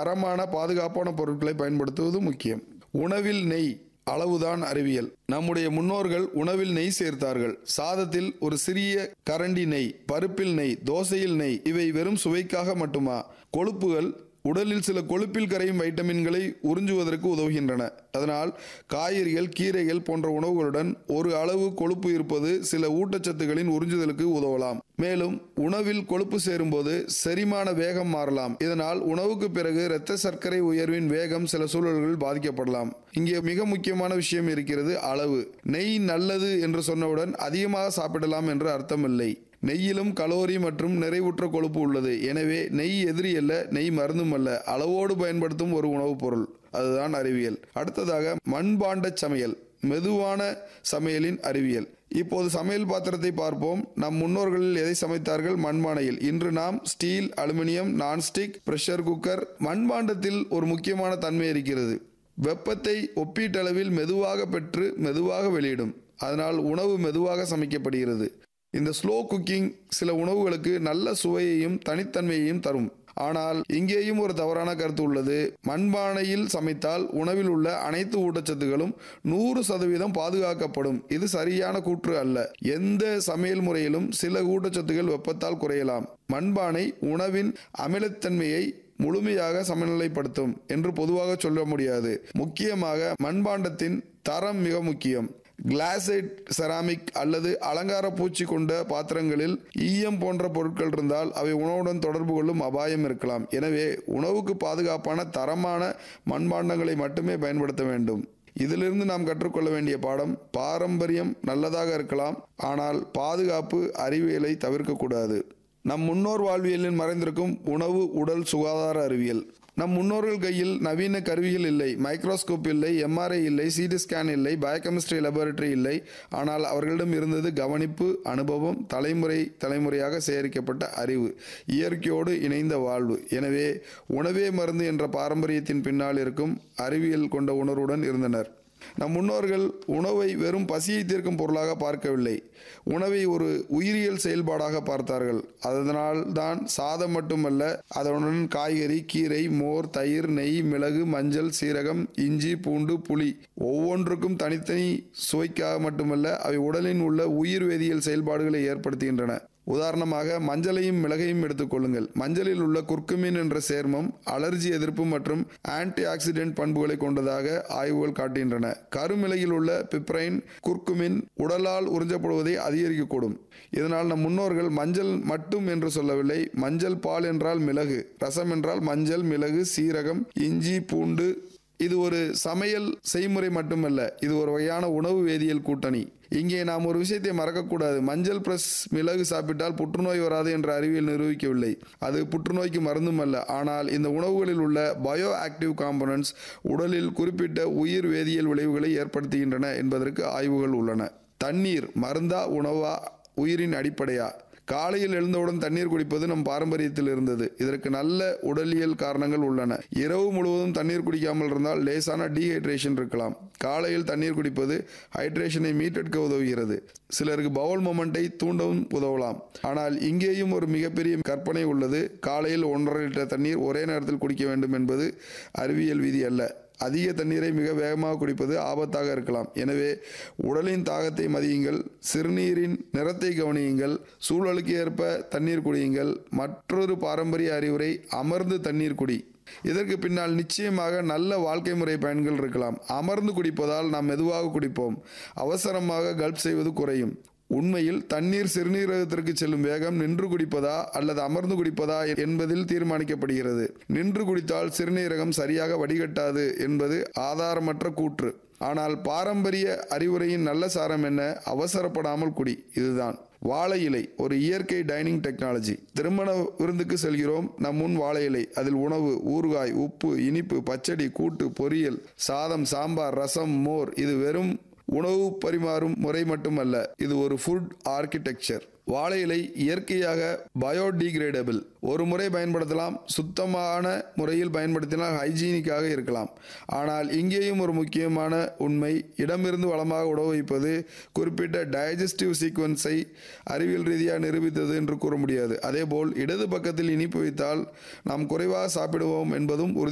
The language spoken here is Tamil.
தரமான பாதுகாப்பான பொருட்களை பயன்படுத்துவது முக்கியம். உணவில் நெய் அளவுதான் அறிவியல். நம்முடைய முன்னோர்கள் உணவில் நெய் சேர்த்தார்கள். சாதத்தில் ஒரு சிறிய கரண்டி நெய், பருப்பில் நெய், தோசையில் நெய். இவை வெறும் சுவைக்காக மட்டுமா? கொழுப்புகள் உடலில் சில கொழுப்பில் கரையும் வைட்டமின்களை உறிஞ்சுவதற்கு உதவுகின்றன. அதனால் காய்கறிகள், கீரைகள் போன்ற உணவுகளுடன் ஒரு அளவு கொழுப்பு இருப்பது சில ஊட்டச்சத்துக்களின் உறிஞ்சுதலுக்கு உதவலாம். மேலும் உணவில் கொழுப்பு சேரும்போது செரிமான வேகம் மாறலாம். இதனால் உணவுக்கு பிறகு இரத்த சர்க்கரை உயர்வின் வேகம் சில சூழல்களில் பாதிக்கப்படலாம். இங்கே மிக முக்கியமான விஷயம் இருக்கிறது, அளவு. நெய் நல்லது என்று சொன்னவுடன் அதிகமாக சாப்பிடலாம் என்று அர்த்தமில்லை. நெய்யிலும் கலோரி மற்றும் நிறைவுற்ற கொழுப்பு உள்ளது. எனவே நெய் எதிரி அல்ல, நெய் மருந்தும் அல்ல, அளவோடு பயன்படுத்தும் ஒரு உணவுப் பொருள். அதுதான் அறிவியல். அடுத்ததாக மண்பாண்ட சமையல், மெதுவான சமையலின் அறிவியல். இப்போது சமையல் பாத்திரத்தை பார்ப்போம். நம் முன்னோர்களில் எதை சமைத்தார்கள்? மண்பானையில். இன்று நாம் steel, aluminium, nonstick, pressure cooker. மண்பாண்டத்தில் ஒரு முக்கியமான தன்மை இருக்கிறது. வெப்பத்தை ஒப்பீட்டளவில் மெதுவாக பெற்று மெதுவாக வெளியிடும். அதனால் உணவு மெதுவாக சமைக்கப்படுகிறது. இந்த ஸ்லோ குக்கிங் சில உணவுகளுக்கு நல்ல சுவையையும் தனித்தன்மையையும் தரும். ஆனால் இங்கேயும் ஒரு தவறான கருத்து உள்ளது. மண்பானையில் சமைத்தால் உணவில் உள்ள அனைத்து ஊட்டச்சத்துக்களும் 100% பாதுகாக்கப்படும். இது சரியான கூற்று அல்ல. எந்த சமையல் முறையிலும் சில ஊட்டச்சத்துக்கள் வெப்பத்தால் குறையலாம். மண்பானை உணவின் அமிலத்தன்மையை முழுமையாக சமநிலைப்படுத்தும் என்று பொதுவாக சொல்ல முடியாது. முக்கியமாக மண்பாண்டத்தின் தரம் மிக முக்கியம். கிளாசைட், செராமிக் அல்லது அலங்கார பூச்சி கொண்ட பாத்திரங்களில் ஈயம் போன்ற பொருட்கள் இருந்தால் அவை உணவுடன் தொடர்பு கொள்ளும் அபாயம் இருக்கலாம். எனவே உணவுக்கு பாதுகாப்பான தரமான மண்பாண்டங்களை மட்டுமே பயன்படுத்த வேண்டும். இதிலிருந்து நாம் கற்றுக்கொள்ள வேண்டிய பாடம், பாரம்பரியம் நல்லதாக இருக்கலாம், ஆனால் பாதுகாப்பு அறிவியலை தவிர்க்கக்கூடாது. நம் முன்னோர் வாழ்வியலில் மறைந்திருக்கும் உணவு உடல் சுகாதார அறிவியல். நம் முன்னோர்கள் கையில் நவீன கருவிகள் இல்லை, மைக்ரோஸ்கோப் இல்லை, எம்ஆர்ஐ இல்லை, சிடி ஸ்கேன் இல்லை, பயோகெமிஸ்ட்ரி லேபரட்டரி இல்லை. ஆனால் அவர்களிடம் இருந்தது கவனிப்பு, அனுபவம், தலைமுறையாக சேகரிக்கப்பட்ட அறிவு, இயற்கையோடு இணைந்த வாழ்வு. எனவே உணவே மருந்து என்ற பாரம்பரியத்தின் பின்னால் இருக்கும் அறிவியல் கொண்ட உணர்வுடன் இருந்தனர். நம் முன்னோர்கள் உணவை வெறும் பசியை தீர்க்கும் பொருளாக பார்க்கவில்லை, உணவை ஒரு உயிரியல் செயல்பாடாக பார்த்தார்கள். அதனால் தான் சாதம் மட்டுமல்ல, அதனுடன் காய்கறி, கீரை, மோர், தயிர், நெய், மிளகு, மஞ்சள், சீரகம், இஞ்சி, பூண்டு, புளி ஒவ்வொன்றுக்கும் தனித்தனி சுவைக்காக மட்டுமல்ல, அவை உடலின் உள்ள உயிர் வேதியியல் செயல்பாடுகளை ஏற்படுத்துகின்றன. உதாரணமாக மஞ்சளையும் மிளகையும் எடுத்துக்கொள்ளுங்கள். மஞ்சளில் உள்ள குர்குமின் என்ற சேர்மம் அலர்ஜி எதிர்ப்பு மற்றும் ஆன்டி ஆக்சிடென்ட் பண்புகளை கொண்டதாக ஆய்வுகள் காட்டுகின்றன. கருமிளகில் உள்ள பிப்ரைன், குர்குமின் உடலால் உறிஞ்சப்படுவதை அதிகரிக்கக்கூடும். இதனால் நம் முன்னோர்கள் மஞ்சள் மட்டும் என்று சொல்லவில்லை, மஞ்சள் பால் என்றால் மிளகு, ரசம் என்றால் மஞ்சள், மிளகு, சீரகம், இஞ்சி, பூண்டு. இது ஒரு சமையல் செய்முறை மட்டுமல்ல, இது ஒரு வகையான உணவு வேதியியல் கூட்டணி. இங்கே நாம் ஒரு விஷயத்தை மறக்கக்கூடாது. மஞ்சள் பிளஸ் மிளகு சாப்பிட்டால் புற்றுநோய் வராது என்ற அறிவியல் நிரூபிக்கவில்லை. அது புற்றுநோய்க்கு மருந்தும் அல்ல. ஆனால் இந்த உணவுகளில் உள்ள பயோ ஆக்டிவ் காம்பனன்ட்ஸ் உடலில் குறிப்பிட்ட உயிர் வேதியியல் விளைவுகளை ஏற்படுத்துகின்றன என்பதற்கு ஆய்வுகள் உள்ளன. தண்ணீர் மருந்தா, உணவா, உயிரின் அடிப்படையா? காலையில் எழுந்தவுடன் தண்ணீர் குடிப்பது நம் பாரம்பரியத்தில் இருந்தது. இதற்கு நல்ல உடலியல் காரணங்கள் உள்ளன. இரவு முழுவதும் தண்ணீர் குடிக்காமல் இருந்தால் லேசான டீஹைட்ரேஷன் இருக்கலாம். காலையில் தண்ணீர் குடிப்பது ஹைட்ரேஷனை மீட்டெடுக்க உதவுகிறது. சிலருக்கு பவுல் மொமெண்டை தூண்டவும் உதவலாம். ஆனால் இங்கேயும் ஒரு மிகப்பெரிய கற்பனை உள்ளது. காலையில் 1.5 லிட்டர் தண்ணீர் ஒரே நேரத்தில் குடிக்க வேண்டும் என்பது அறிவியல் விதி அல்ல. அதிக தண்ணீரை மிக வேகமாக குடிப்பது ஆபத்தாக இருக்கலாம். எனவே உடலின் தாகத்தை மதியுங்கள், சிறுநீரின் நிறத்தை கவனியுங்கள், சூழலுக்கு ஏற்ப தண்ணீர் குடியுங்கள். மற்றொரு பாரம்பரிய அறிவுரை, அமர்ந்து தண்ணீர் குடி. இதற்கு பின்னால் நிச்சயமாக நல்ல வாழ்க்கை முறை பயன்கள் இருக்கலாம். அமர்ந்து குடிப்பதால் நாம் மெதுவாக குடிப்போம், அவசரமாக கல்ப் செய்வது குறையும். உண்மையில் தண்ணீர் சிறுநீரகத்திற்கு செல்லும் வேகம் நின்று குடிப்பதா அல்லது அமர்ந்து குடிப்பதா என்பதில் தீர்மானிக்கப்படுகிறது. நின்று குடித்தால் சிறுநீரகம் சரியாக வடிகட்டாது என்பது ஆதாரமற்ற கூற்று. ஆனால் பாரம்பரிய அறிவுரையின் நல்ல சாரம் என்ன? அவசரப்படாமல் குடி. இதுதான். வாழை இலை ஒரு இயற்கை டைனிங் டெக்னாலஜி. திருமண விருந்துக்கு செல்கிறோம், நம் முன் வாழை இலை. அதில் உணவு, ஊறுகாய், உப்பு, இனிப்பு, பச்சடி, கூட்டு, பொரியல், சாதம், சாம்பார், ரசம், மோர். இது வெறும் உணவு பரிமாறும் முறை மட்டுமல்ல, இது ஒரு ஃபுட் ஆர்கிடெக்சர். வாழை இலை இயற்கையாக பயோடிகிரேடபிள். ஒரு முறை பயன்படுத்தலாம். சுத்தமான முறையில் பயன்படுத்தினால் ஹைஜீனிக்காக இருக்கலாம். ஆனால் இங்கேயும் ஒரு முக்கியமான உண்மை, இடமிருந்து வளமாக உணவு வைப்பது குறிப்பிட்ட டைஜஸ்டிவ் சீக்வன்ஸை அறிவியல் ரீதியாக நிரூபித்தது என்று கூற முடியாது. அதேபோல் இடது பக்கத்தில் இனிப்பு வைத்தால் நாம் குறைவாக சாப்பிடுவோம் என்பதும்